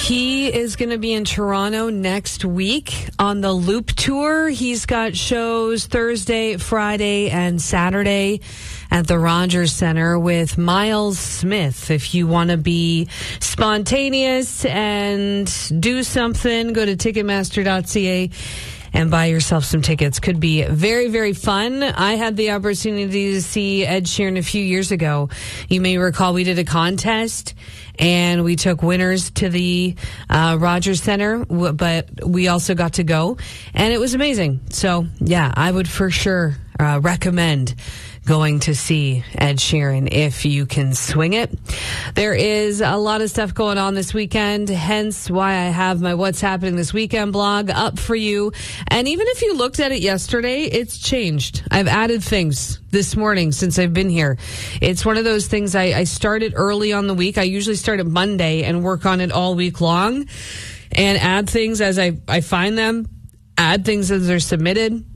He is going to be in Toronto next week on the Loop Tour. He's got shows Thursday, Friday, and Saturday at the Rogers Centre with Miles Smith. If you want to be spontaneous and do something, go to Ticketmaster.ca and buy yourself some tickets. Could be very, very fun. I had the opportunity to see Ed Sheeran a few years ago. You may recall we did a contest and we took winners to the Rogers Centre, but we also got to go and it was amazing. So yeah, I would for sure recommend going to see Ed Sheeran if you can swing it. There is a lot of stuff going on this weekend, hence why I have my What's Happening This Weekend blog up for you. And even if you looked at it yesterday, it's changed. I've added things this morning since I've been here. It's one of those things I started early on the week. I usually start at Monday and work on it all week long and add things as I find them, add things as they're submitted.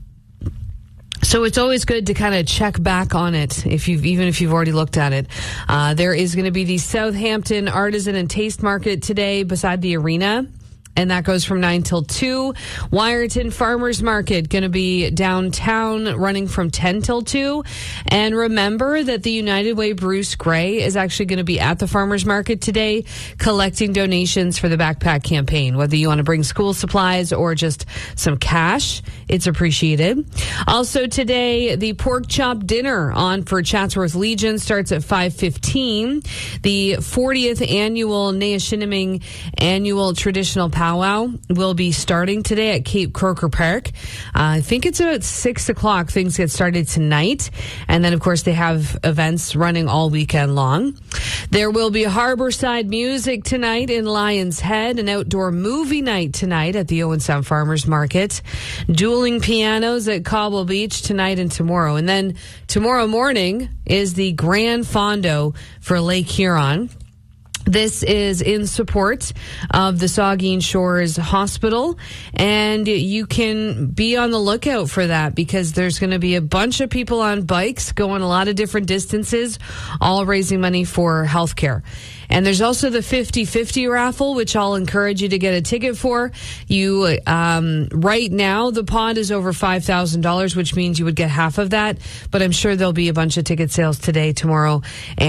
So it's always good to kind of check back on it even if you've already looked at it. There is going to be the Southampton Artisan and Taste Market today beside the arena. And that goes from 9 till 2. Wyerton Farmers Market going to be downtown running from 10 till 2. And remember that the United Way Bruce Gray is actually going to be at the Farmers Market today collecting donations for the backpack campaign. Whether you want to bring school supplies or just some cash, it's appreciated. Also today, the pork chop dinner on for Chatsworth Legion starts at 5:15. The 40th annual Nayashiniming annual traditional powwow will be starting today at Cape Croker Park. I think it's about 6 o'clock. Things get started tonight. And then, of course, they have events running all weekend long. There will be Harborside music tonight in Lion's Head, an outdoor movie night tonight at the Owen Sound Farmers Market, dueling pianos at Cobble Beach tonight and tomorrow. And then tomorrow morning is the Grand Fondo for Lake Huron. This is in support of the Saugeen Shores Hospital, and you can be on the lookout for that because there's going to be a bunch of people on bikes going a lot of different distances, all raising money for healthcare. And there's also the 50-50 raffle, which I'll encourage you to get a ticket for. You, right now, the pot is over $5,000, which means you would get half of that. But I'm sure there'll be a bunch of ticket sales today, tomorrow,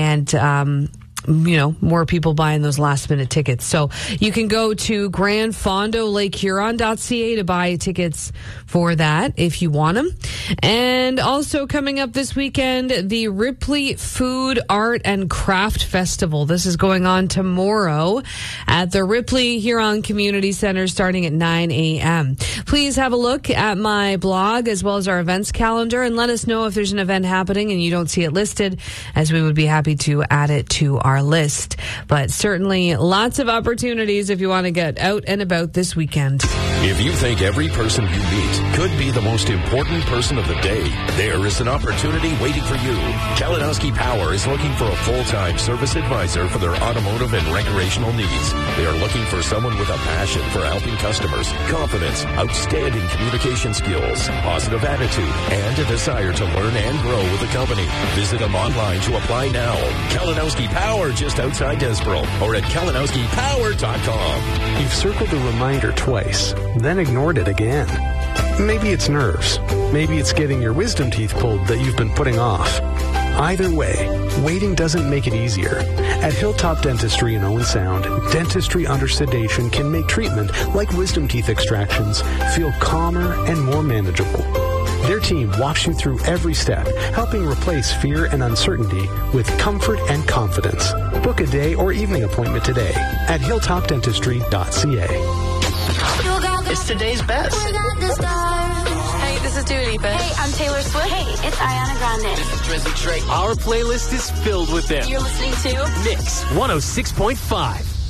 and more people buying those last minute tickets. So you can go to grandfondoLakeHuron.ca to buy tickets for that if you want them. And also coming up this weekend, the Ripley Food, Art, and Craft Festival. This is going on tomorrow at the Ripley Huron Community Center starting at 9 a.m. Please have a look at my blog as well as our events calendar and let us know if there's an event happening and you don't see it listed, as we would be happy to add it to our list. But certainly lots of opportunities if you want to get out and about this weekend. If you think every person you meet could be the most important person of the day, there is an opportunity waiting for you. Kalinowski Power is looking for a full-time service advisor for their automotive and recreational needs. They are looking for someone with a passion for helping customers, confidence, outstanding communication skills, positive attitude, and a desire to learn and grow with the company. Visit them online to apply now. Kalinowski Power, just outside Desborough, or at KalinowskiPower.com. You've circled the reminder twice, then ignored it again. Maybe it's nerves. Maybe it's getting your wisdom teeth pulled that you've been putting off. Either way, waiting doesn't make it easier. At Hilltop Dentistry in Owen Sound, dentistry under sedation can make treatment like wisdom teeth extractions feel calmer and more manageable. Their team walks you through every step, helping replace fear and uncertainty with comfort and confidence. Book a day or evening appointment today at hilltopdentistry.ca. It's today's best. Hey, this is Dua Lipa. Hey, I'm Taylor Swift. Hey, it's Ariana Grande. This is Drizzy Drake. Our playlist is filled with them. You're listening to Mix 106.5.